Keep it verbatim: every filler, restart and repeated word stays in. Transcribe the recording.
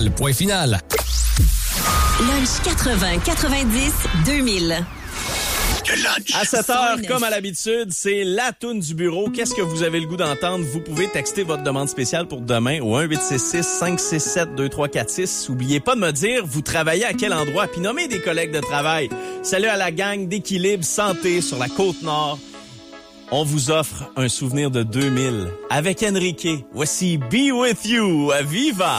Le point final. Lunch quatre-vingts quatre-vingt-dix deux mille. À sept heures, comme à l'habitude, c'est la toune du bureau. Qu'est-ce que vous avez le goût d'entendre? Vous pouvez texter votre demande spéciale pour demain au un huit six six cinq six sept deux trois quatre six. Oubliez pas de me dire, vous travaillez à quel endroit? Puis nommez des collègues de travail. Salut à la gang d'Équilibre Santé sur la Côte-Nord. On vous offre un souvenir de deux mille avec Enrique. Voici Be With You à Viva!